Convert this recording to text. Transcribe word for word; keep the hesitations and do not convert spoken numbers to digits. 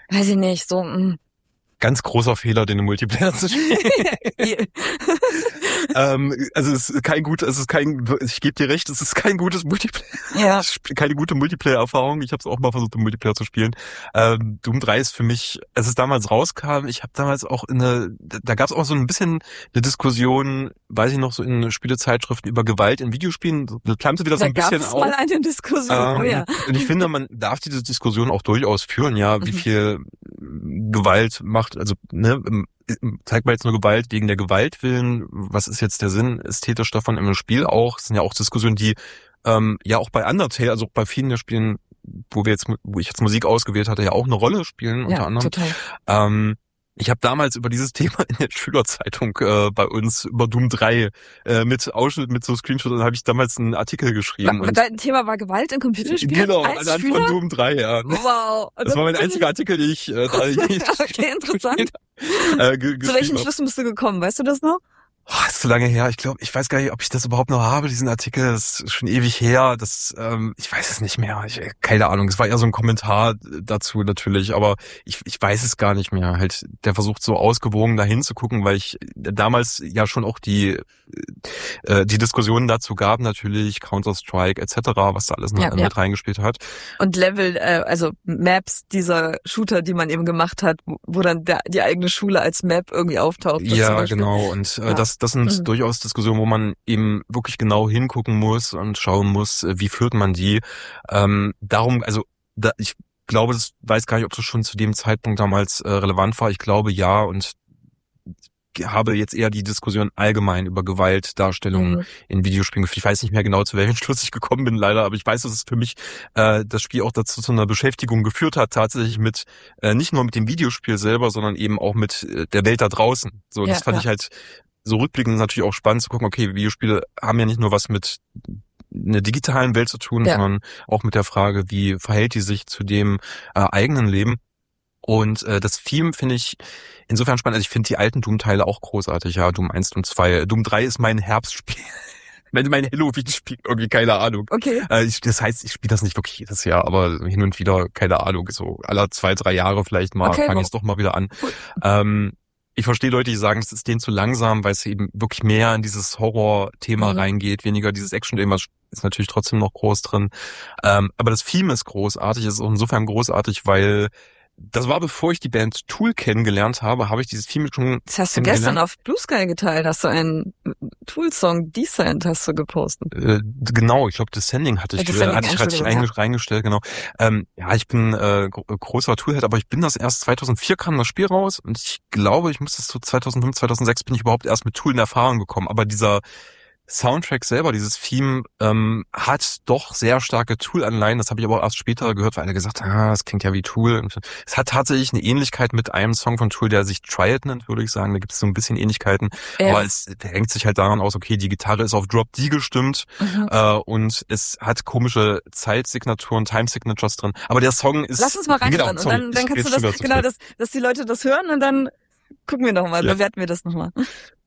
weiß ich nicht, so, mh. Ganz großer Fehler, den im Multiplayer zu spielen. ähm, also es ist kein gut, es ist kein, ich gebe dir recht, es ist kein gutes Multiplayer, ja. keine gute Multiplayer-Erfahrung. Ich habe es auch mal versucht, im Multiplayer zu spielen. Ähm, Doom drei ist für mich, als es damals rauskam, ich habe damals auch in eine, da gab es auch so ein bisschen eine Diskussion, weiß ich noch, so in Spielezeitschriften über Gewalt in Videospielen. Da klammte wieder so ein da bisschen gab's auf. mal eine Diskussion, ähm, oh ja. Und ich finde, man darf diese Diskussion auch durchaus führen, ja, wie Mhm. viel Gewalt macht, also ne, zeigt man jetzt nur Gewalt wegen der Gewalt willen, was ist jetzt der Sinn ästhetisch davon im Spiel auch? Es sind ja auch Diskussionen, die ähm, ja auch bei Undertale, also auch bei vielen der Spielen, wo wir jetzt, wo ich jetzt Musik ausgewählt hatte, ja auch eine Rolle spielen, unter ja, anderem. Total. Ähm, ich habe damals über dieses Thema in der Schülerzeitung äh, bei uns über Doom drei äh, mit Ausschnitt, mit so Screenshots, dann habe ich damals einen Artikel geschrieben. Und dein Thema war Gewalt in Computerspielen? Genau, als anhand Schüler? von Doom drei, ja. Wow. Das war mein einziger Artikel, den ich äh, da okay, interessant. äh, ge- Zu welchen hab. Schlüssen bist du gekommen? Weißt du das noch? Oh, ist so lange her. Ich glaube, ich weiß gar nicht, ob ich das überhaupt noch habe, diesen Artikel. Das ist schon ewig her. Das, ähm, ich weiß es nicht mehr. Ich, keine Ahnung. Es war eher so ein Kommentar dazu natürlich, aber ich, ich weiß es gar nicht mehr. Halt, der versucht so ausgewogen dahin zu gucken, weil ich damals ja schon auch die äh, die Diskussionen dazu gab, natürlich Counter-Strike et cetera, was da alles noch Ja, mit ja. reingespielt hat. Und Level, äh, also Maps dieser Shooter, die man eben gemacht hat, wo, wo dann der, die eigene Schule als Map irgendwie auftaucht. Ja, genau. Und äh, Ja. das, das sind Mhm. durchaus Diskussionen, wo man eben wirklich genau hingucken muss und schauen muss, äh, wie führt man die. Ähm, darum, also da, ich glaube, das weiß gar nicht, ob das schon zu dem Zeitpunkt damals äh, relevant war. Ich glaube ja, und habe jetzt eher die Diskussion allgemein über Gewaltdarstellungen Mhm. in Videospielen geführt. Ich weiß nicht mehr genau, zu welchem Schluss ich gekommen bin, leider, aber ich weiß, dass es für mich äh, das Spiel auch dazu zu einer Beschäftigung geführt hat, tatsächlich mit äh, nicht nur mit dem Videospiel selber, sondern eben auch mit äh, der Welt da draußen. So, Ja, das fand ja. ich halt so rückblickend natürlich auch spannend zu gucken, okay, Videospiele haben ja nicht nur was mit einer digitalen Welt zu tun, Ja. sondern auch mit der Frage, wie verhält die sich zu dem äh, eigenen Leben. Und äh, das Theme finde ich insofern spannend. Also ich finde die alten Doom-Teile auch großartig. Ja, Doom eins, Doom zwei. Doom drei ist mein Herbstspiel. mein, mein Halloween-Spiel. Irgendwie, keine Ahnung. Okay. Äh, ich, das heißt, ich spiele das nicht wirklich jedes Jahr, aber hin und wieder, keine Ahnung, so alle zwei, drei Jahre vielleicht mal, Okay, fange wow. ich es doch mal wieder an. Cool. Ähm, ich verstehe Leute, die sagen, es ist denen zu langsam, weil es eben wirklich mehr in dieses Horror-Thema Mhm. reingeht, weniger dieses Action-Thema ist natürlich trotzdem noch groß drin. Ähm, aber das Theme ist großartig, ist auch insofern großartig, weil das war, bevor ich die Band Tool kennengelernt habe, habe ich dieses Theme schon Das hast du kennengelernt. gestern auf Blue Sky geteilt, hast du einen Tool-Song Descent hast du gepostet. Äh, genau, ich glaube, Descending hatte ich, Ja, Descending, äh, hatte ich, hatte ich Entschuldigung, einge- reingestellt, genau. Ähm, ja, ich bin äh, gro- großer Toolhead, aber ich bin das erst zweitausendvier kam das Spiel raus und ich glaube, ich muss das so zweitausendfünf, zweitausendsechs bin ich überhaupt erst mit Tool in Erfahrung gekommen, aber dieser Soundtrack selber, dieses Theme, ähm, hat doch sehr starke Tool-Anleihen. Das habe ich aber auch erst später gehört, weil alle gesagt haben, ah, das klingt ja wie Tool. Und es hat tatsächlich eine Ähnlichkeit mit einem Song von Tool, der sich Try It nennt, würde ich sagen. Da gibt es so ein bisschen Ähnlichkeiten. Ja. Aber es der hängt sich halt daran aus, okay, die Gitarre ist auf Drop D gestimmt Mhm. äh, und es hat komische Zeitsignaturen, Time-Signatures drin. Aber der Song ist... Lass uns mal reinhören Genau, und sorry, dann, dann ich kannst du rede schon wieder das, zu genau, viel. das, dass die Leute das hören und dann gucken wir nochmal, Ja. bewerten wir das nochmal.